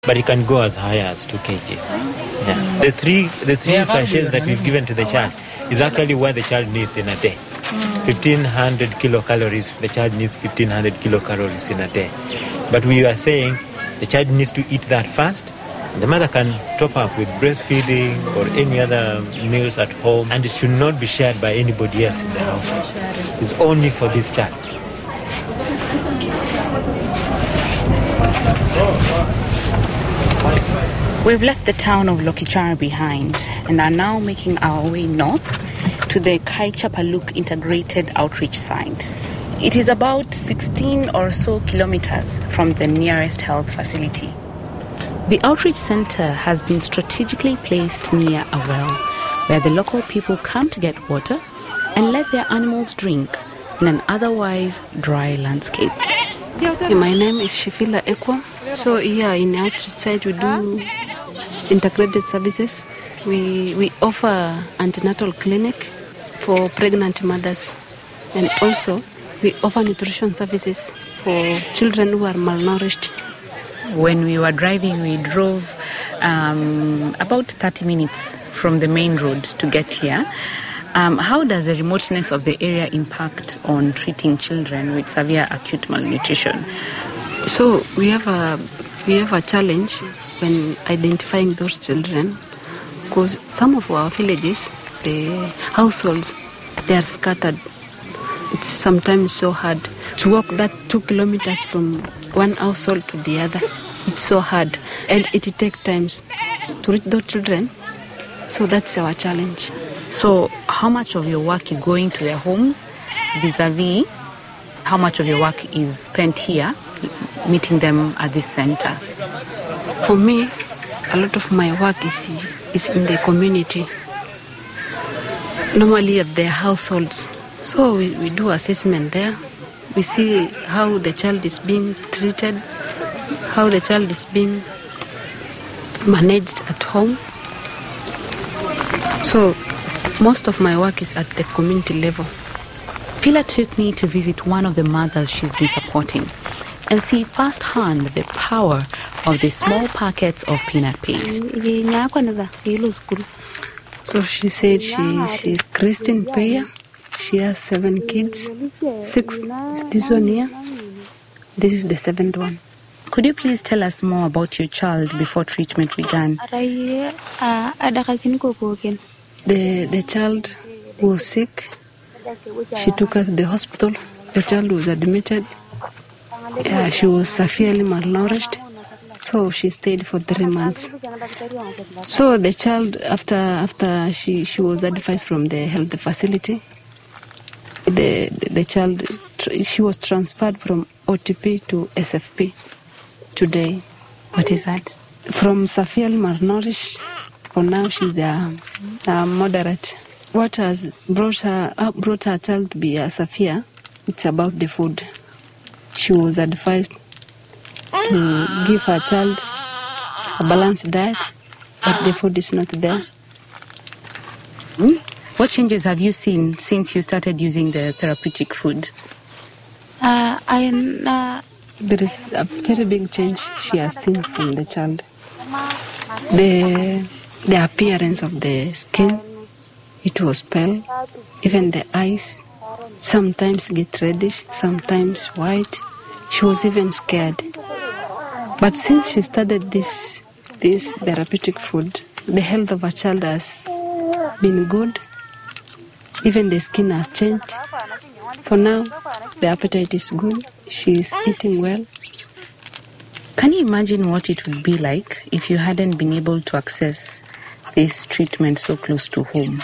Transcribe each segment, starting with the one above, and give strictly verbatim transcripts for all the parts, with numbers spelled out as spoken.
but it can go as high as two kilograms. Yeah. The three the three sachets that we've given to the child is actually what the child needs in a day. fifteen hundred kilocalories, the child needs fifteen hundred kilocalories in a day. But we are saying the child needs to eat that first. The mother can top up with breastfeeding or any other meals at home, and it should not be shared by anybody else in the house. It's only for this child. We've left the town of Lokichara behind and are now making our way north to the Kaichapaluk Integrated Outreach Site. It is about sixteen or so kilometers from the nearest health facility. The outreach center has been strategically placed near a well where the local people come to get water and let their animals drink in an otherwise dry landscape. My name is Shifila Ekwa. So here in the outreach site we do integrated services. We, we offer antenatal clinic for pregnant mothers, and also we offer nutrition services for children who are malnourished. When we were driving, we drove um, about thirty minutes from the main road to get here. Um, how does the remoteness of the area impact on treating children with severe acute malnutrition? So we have a we have a challenge when identifying those children, because some of our villages, the households, they are scattered. It's sometimes so hard to walk that two kilometers from one household to the other. It's so hard, and it takes time to reach those children. So that's our challenge. So how much of your work is going to their homes vis-a-vis how much of your work is spent here, meeting them at this center? For me, a lot of my work is, is in the community, normally at their households. So we, we do assessment there. We see how the child is being treated, how the child is being managed at home. So most of my work is at the community level. Pilar took me to visit one of the mothers she's been supporting and see firsthand the power of the small packets of peanut paste. So she said she she's Christine Peya. She has seven kids. Six is this one here. This is the seventh one. Could you please tell us more about your child before treatment began? The the child was sick. She took her to the hospital. The child was admitted. Yeah, she was severely malnourished. So she stayed for three months. So the child, after after she, she was advised from the health facility, the, the the child, she was transferred from O T P to S F P today. What is that? From severely malnourished, for now she's uh, uh, moderate. What has brought her uh, brought her child to be uh, severe? It's about the food. She was advised to give her child a balanced diet, but the food is not there. Hmm? What changes have you seen since you started using the therapeutic food? Uh, I, uh, there is a very big change she has seen from the child. The, the appearance of the skin, it was pale. Even the eyes sometimes get reddish, sometimes white. She was even scared. But since she started this this therapeutic food, the health of her child has been good. Even the skin has changed. For now, the appetite is good. She is eating well. Can you imagine what it would be like if you hadn't been able to access this treatment so close to home?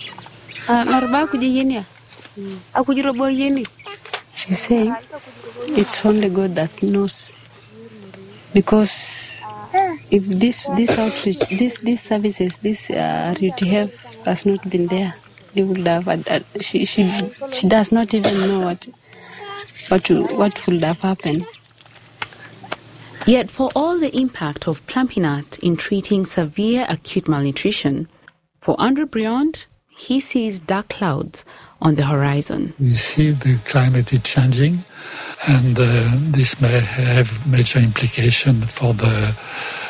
She's saying it's only God that knows. Because if this this outreach, this these services, this uh, R U T H has not been there, they would have. Uh, she she she does not even know what what to, what would have happened. Yet, for all the impact of Plumpynut in treating severe acute malnutrition, for Andrew Briand, he sees dark clouds on the horizon. We see the climate is changing, and uh, this may have major implication for the